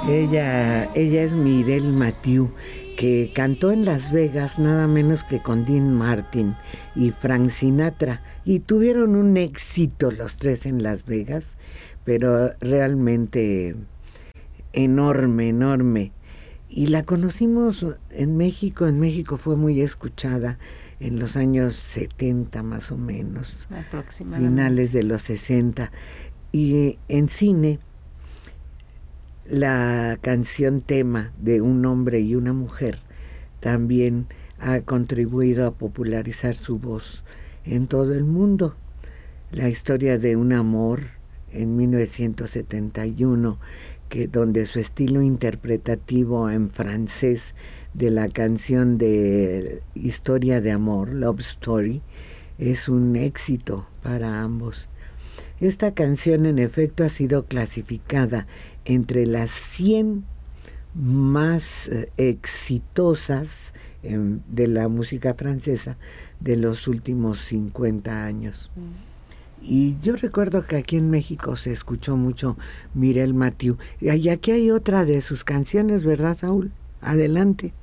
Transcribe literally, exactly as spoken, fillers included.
Ella, ella es Mireille Mathieu, que cantó en Las Vegas nada menos que con Dean Martin y Frank Sinatra, y tuvieron un éxito los tres en Las Vegas, pero realmente enorme, enorme. Y la conocimos en México, en México fue muy escuchada en los años setenta más o menos, finales de los sesenta, y en cine la canción tema de Un hombre y una mujer también ha contribuido a popularizar su voz en todo el mundo. La historia de un amor en mil novecientos setenta y uno, que donde su estilo interpretativo en francés de la canción de Historia de Amor, Love Story, es un éxito para ambos. Esta canción en efecto ha sido clasificada entre las cien más eh, exitosas eh, de la música francesa de los últimos cincuenta años. Mm. Y yo recuerdo que aquí en México se escuchó mucho Mireille Mathieu. Y aquí hay otra de sus canciones, ¿verdad, Saúl? Adelante.